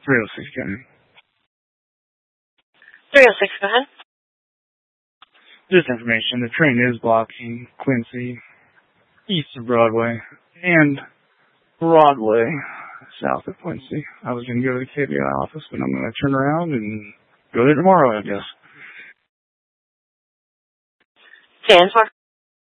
306, County. 306, go ahead. Just information, the train is blocking Quincy east of Broadway and Broadway south of Quincy. I was going to go to the KBI office, but I'm going to turn around and go there tomorrow, I guess. 10-4.